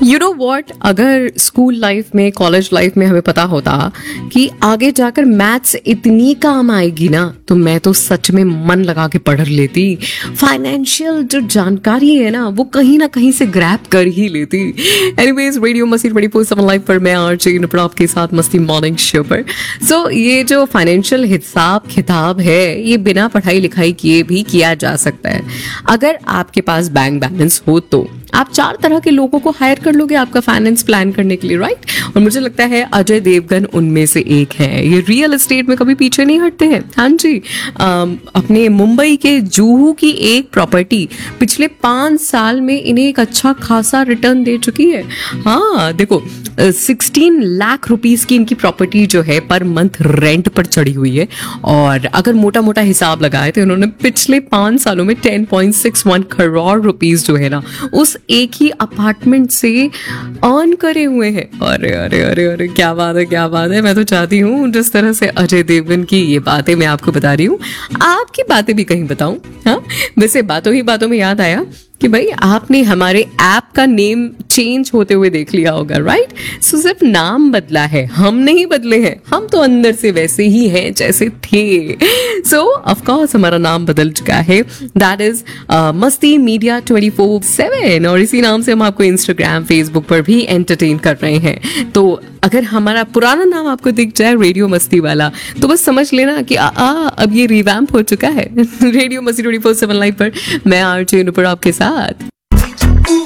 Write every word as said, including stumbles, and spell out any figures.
You know what, अगर school life में, college life में हमें पता होता कि आगे जाकर मैथ्स इतनी काम आएगी ना, तो मैं तो सच में मन लगा के पढ़ लेती। फाइनेंशियल जो जानकारी है ना, वो कहीं ना कहीं से ग्रैब कर ही लेती। एनीवेज, रेडियो मस्ती ट्वेंटी फोर सेवन लाइव पर मैं आरजे नुपुर आपके साथ मस्ती मॉर्निंग शो पर। सो so, ये जो फाइनेंशियल हिसाब किताब है, ये बिना पढ़ाई लिखाई किए भी किया जा सकता है। अगर आपके पास बैंक बैलेंस हो तो आप चार तरह के लोगों को हायर कर लोगे आपका फाइनेंस प्लान करने के लिए, राइट? और मुझे लगता है अजय देवगन उनमें से एक है। ये रियल एस्टेट में कभी पीछे नहीं हटते हैं। हाँ जी, आम, अपने मुंबई के जुहू की एक प्रॉपर्टी पिछले पांच साल में इन्हें एक अच्छा खासा रिटर्न दे चुकी है। हाँ देखो, सिक्सटीन लाख रुपीस की इनकी प्रॉपर्टी जो है पर मंथ रेंट पर चढ़ी हुई है। और अगर मोटा मोटा हिसाब लगाए तो इन्होंने पिछले पांच सालों में ten point six one crore rupees जो है ना, उस एक ही अपार्टमेंट से अर्न करे हुए हैं। अरे अरे अरे अरे क्या बात है, क्या बात है। मैं तो चाहती हूँ जिस तरह से अजय देवगन की ये बातें मैं आपको बता रही हूँ, आपकी बातें भी कहीं बताऊं। हाँ, वैसे बातों ही बातों में याद आया कि भाई आपने हमारे ऐप का नेम चेंज होते हुए देख लिया होगा, राइट? सो सिर्फ नाम बदला है, हम नहीं बदले हैं। हम तो अंदर से वैसे ही हैं जैसे थे। सो ऑफ कोर्स हमारा नाम बदल चुका है, दैट इज मस्ती मीडिया ट्वेंटी फोर सेवन। और इसी नाम से हम आपको इंस्टाग्राम, फेसबुक पर भी एंटरटेन कर रहे हैं। तो अगर हमारा पुराना नाम आपको दिख जाए रेडियो मस्ती वाला, तो बस समझ लेना कि आ, आ, अब ये रिवैम्प हो चुका है। रेडियो मस्ती ट्वेंटी फोर सेवन लाइव पर मैं आरजे नुपुर आपके साथ।